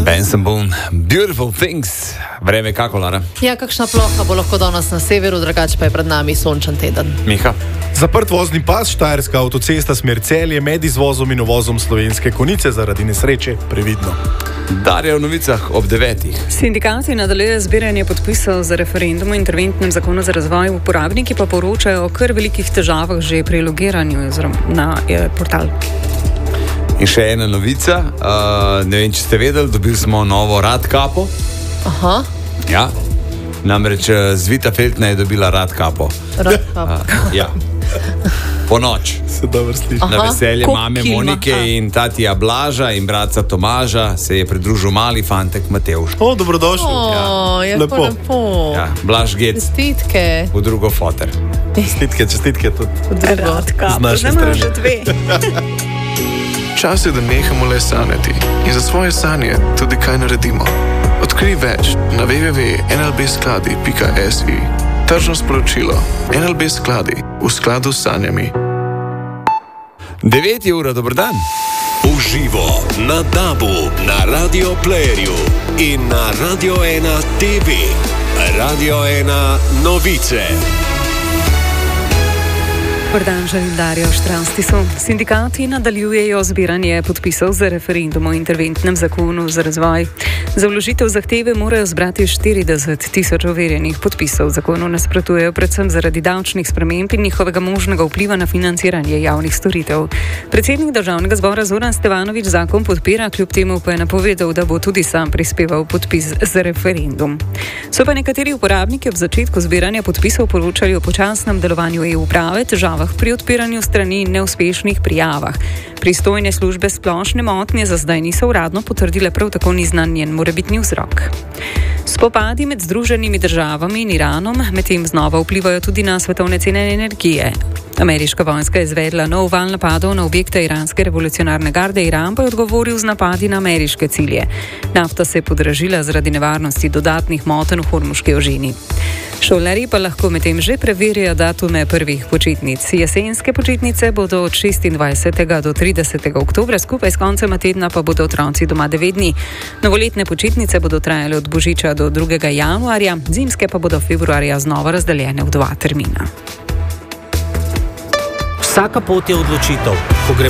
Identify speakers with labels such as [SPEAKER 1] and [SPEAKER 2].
[SPEAKER 1] Benson Boone, Beautiful Things. Vreme kako, Lara?
[SPEAKER 2] Ja, kakšna ploha bo lahko danes na severu, drugače pa je pred nami sončen teden.
[SPEAKER 1] Miha?
[SPEAKER 3] Zaprt vozni pas, Štajerska avtocesta smer Celje med izvozom in uvozom Slovenske Konjice zaradi nesreče previdno.
[SPEAKER 1] Darja v novicah ob 9.
[SPEAKER 4] Sindikati nadaljujejo zbiranje podpisov za referendum o interventnem zakonu za razvoj, uporabniki pa poročajo o kar velikih težavah že pri logiranju na portal.
[SPEAKER 1] In še ena novica, ne vem, če ste vedeli, dobili smo novo radkapo.
[SPEAKER 2] Aha.
[SPEAKER 1] Ja, namreč Zvita Feltna je dobila radkapo.
[SPEAKER 2] Radkapo.
[SPEAKER 1] Ja, po noč.
[SPEAKER 3] Se dobro sliši.
[SPEAKER 1] Na veselje
[SPEAKER 4] Koliko
[SPEAKER 1] mame
[SPEAKER 4] kilma?
[SPEAKER 1] Monike in tatija Blaža in bratca Tomaža se je pridružil mali fantek Matevž.
[SPEAKER 3] O, dobrodošli.
[SPEAKER 2] Je
[SPEAKER 3] Lepo.
[SPEAKER 2] lepo.
[SPEAKER 1] Ja, Blaž Gec,
[SPEAKER 2] Čestitke.
[SPEAKER 1] v drugo foter.
[SPEAKER 3] Čestitke tudi.
[SPEAKER 2] Drugo.
[SPEAKER 3] Z naše
[SPEAKER 4] Zdaj imamo
[SPEAKER 3] strani.
[SPEAKER 4] že dve.
[SPEAKER 5] Čas je, da nehamo le sanjati in za svoje sanje tudi kaj naredimo. Odkrij več na www.nlbskladi.si. Tržno sporočilo. NLB Skladi v skladu s sanjami.
[SPEAKER 1] 9 ura, dober dan.
[SPEAKER 6] Uživo na DAB-u, na Radio Playerju in na Radio 1 TV. Radio 1 novice.
[SPEAKER 4] Dober dan, želim Darjo Štranstisu. Sindikati nadaljujejo zbiranje podpisov za referendum o interventnem zakonu za razvoj. Za vložitev zahteve morajo zbrati 40.000 overjenih podpisov. Zakonu nasprotujejo predvsem zaradi davčnih sprememb in njihovega možnega vpliva na financiranje javnih storitev. Predsednik Državnega zbora Zoran Stevanović zakon podpira, kljub temu pa je napovedal, da bo tudi sam prispeval podpis za referendum. So pa nekateri uporabniki ob začetku zbiranja podpisov poročali o počasnem delovanju e-uprave, težavah pri odpiranju strani in neuspešnih prijavah. Pristojne službe splošne motnje za zdaj niso uradno potrdile, prav tako ni znan njen morebitni vzrok. Spopadi med Združenimi državami in Iranom medtem znova vplivajo tudi na svetovne cene energije. Ameriška vojska je izvedla nov val napadov na objekte iranske revolucionarne garde, Iran pa je odgovoril z napadi na ameriške cilje. Nafta se je podražila zaradi nevarnosti dodatnih motenj v Hormuški ožini. Šolarji pa lahko medtem že preverjajo datume prvih počitnic. Jesenske počitnice bodo od 26. do 30. oktobra, skupaj s koncem tedna pa bodo otroci doma 9 dni. Novoletne počitnice bodo trajale od božiča do 2. januarja, zimske pa bodo februarja znova razdeljene v 2 termina.
[SPEAKER 7] Vsaka pot je odločitev. Ko gremo